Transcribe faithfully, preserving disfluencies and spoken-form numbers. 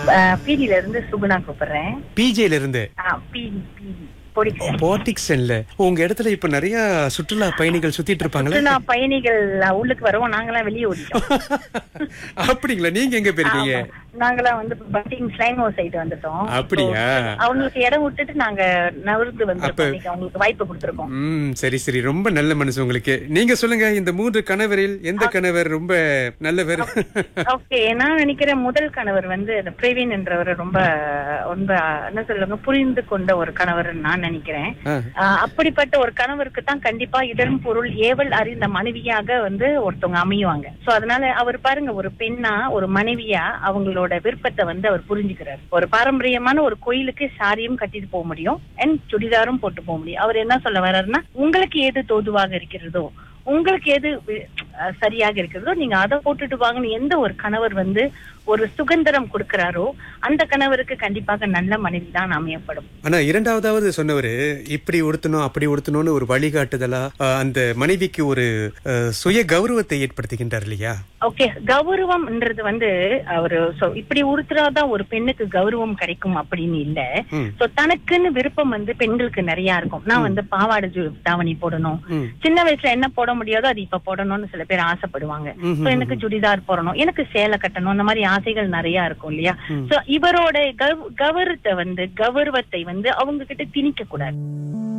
பிடில இருந்து சுகுணா கூப்பிடுறேன். பிஜேல இருந்து. பிடி பிடி போர்டிக்சன்ல உங்க இடத்துல இப்ப நிறைய சுற்றுலா பயணிகள் சுத்திட்டு இருப்பாங்களே. சுற்றுலா பயணிகள் உள்ளுக்கு வருவோம், நாங்களாம் வெளியே ஓடிட்டோம். அப்படிங்களா? நீங்க எங்க போயிருக்கீங்க? நாங்களாம் வந்து பட்டிங் ஸ்லைங்கோ சைடு வந்துட்டோம். அப்படியா? அவங்களுக்கு இடம் விட்டுட்டு நாங்க நகர்ந்து வந்து அவங்களுக்கு வாய்ப்பு கொடுத்துருக்கோம். ம், சரி சரி, ரொம்ப நல்ல மனசு உங்களுக்கு. நீங்க சொல்லுங்க, இந்த மூன்று கணவரில் எந்த கணவர் ரொம்ப நல்லவர்? ஓகே, நான் நினைக்கிறேன் முதல் கணவர் வந்து பிரவீன் என்றவர் ரொம்ப ரொம்ப என்ன சொல்லுங்க புரிந்து கொண்ட ஒரு கணவர் நான் நினைக்கிறேன். அப்படிப்பட்ட ஒரு கணவருக்கு தான் கண்டிப்பா இடம் பொருள் ஏவல் அறிந்த மனைவியாக வந்து ஒருத்தவங்க அமையுவாங்க. சோ அதனால அவர் பாருங்க, ஒரு பெண்ணா ஒரு மனைவியா அவங்களோட விருப்பத்தை வந்து அவர் புரிஞ்சுக்கிறார். ஒரு பாரம்பரியமான ஒரு கோயிலுக்கு சாரியும் கட்டிட்டு போக முடியும் அண்ட் சுடிதாரும் போட்டு போக முடியும். அவர் என்ன சொல்ல வர்றாருன்னா, உங்களுக்கு எது தோதுவாக இருக்கிறதோ, உங்களுக்கு எது சரியாக இருக்கிறதோ நீங்க அதை போட்டுட்டு வாங்கன்னு எந்த ஒரு கணவர் வந்து ஒரு சுதந்திரம் கொடுக்கிறாரோ அந்த கணவருக்கு கண்டிப்பாக நல்ல மனைவி தான் அமையப்படும். ஆனா இரண்டாவதாவது சொன்னவரு இப்படி உடுத்தணும் அப்படி உடுத்தணும்னு ஒரு வழிகாட்டுதலா அந்த மனைவிக்கு ஒரு சுய கௌரவத்தை ஏற்படுத்துகின்றார் இல்லையா? ஓகே, கௌரவம்ன்றது வந்து அவரு இப்படி உடுத்துறாதான் ஒரு பெண்ணுக்கு கௌரவம் கிடைக்கும் அப்படின்னு இல்ல. சோ தனக்குன்னு விருப்பம் வந்து பெண்களுக்கு நிறைய இருக்கும். நான் வந்து பாவாடை தாவணி போடணும், சின்ன வயசுல என்ன போட முடியாதோ அது இப்ப போடணும்னு சில பேர் ஆசைப்படுவாங்க. சோ எனக்கு சுடிதார் போடணும், எனக்கு சேலை கட்டணும், அந்த மாதிரி ஆசைகள் நிறைய இருக்கும் இல்லையா? சோ இவரோட கௌரவத்தை வந்து கௌரவத்தை வந்து அவங்க கிட்ட திணிக்க கூடாது.